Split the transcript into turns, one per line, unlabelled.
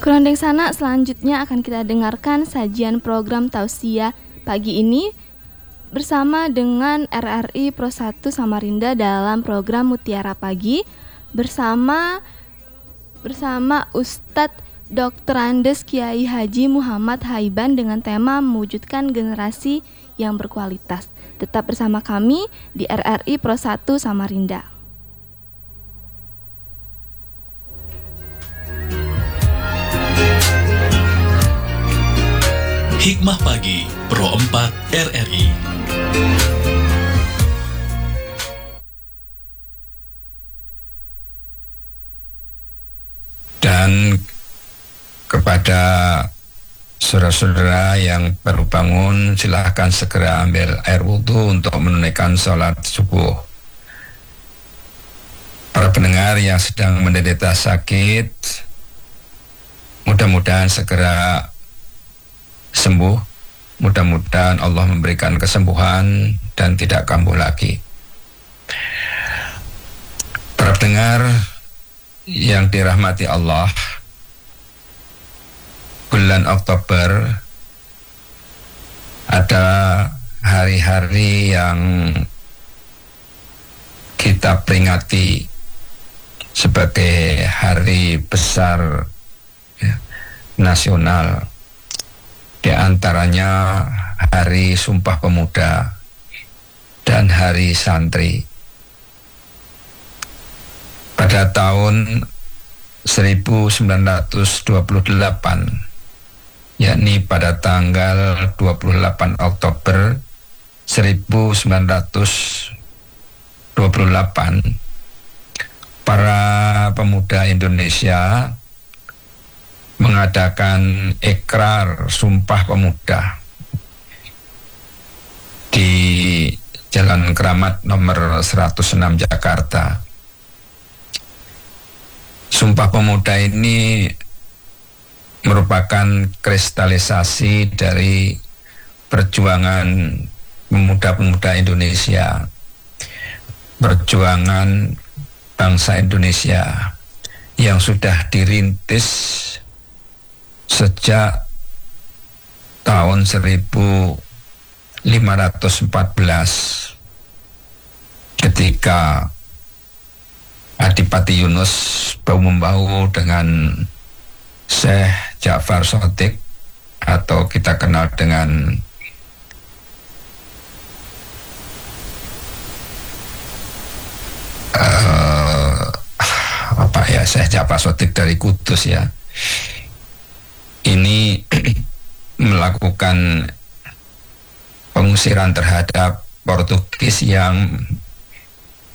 Kerondeng Sana, selanjutnya akan kita dengarkan sajian program tausiah pagi ini bersama dengan RRI Pro 1 Samarinda dalam program Mutiara Pagi bersama Ustadz Dr. Andes Kiai Haji Muhammad Haiban dengan tema mewujudkan generasi yang berkualitas. Tetap bersama kami di RRI Pro 1 Samarinda.
Hikmah Pagi Pro 4 RRI.
Dan kepada saudara-saudara yang baru bangun, silahkan segera ambil air wudhu untuk menunaikan sholat subuh. Para pendengar yang sedang menderita sakit, mudah-mudahan segera sembuh. Mudah-mudahan Allah memberikan kesembuhan dan tidak kambuh lagi. Para pendengar yang dirahmati Allah, bulan Oktober ada hari-hari yang kita peringati sebagai hari besar ya, nasional. Di antaranya Hari Sumpah Pemuda dan Hari Santri. Pada tahun 1928, yakni pada tanggal 28 Oktober 1928, para pemuda Indonesia mengadakan ikrar Sumpah Pemuda di Jalan Keramat nomor 106 Jakarta. Sumpah Pemuda ini merupakan kristalisasi dari perjuangan pemuda-pemuda Indonesia, perjuangan bangsa Indonesia yang sudah dirintis sejak tahun 1514 ketika Adipati Yunus bahu-membahu dengan Syekh Ja'far Shadiq atau kita kenal dengan Syekh Ja'far Shadiq dari Kudus ya. Ini melakukan pengusiran terhadap Portugis yang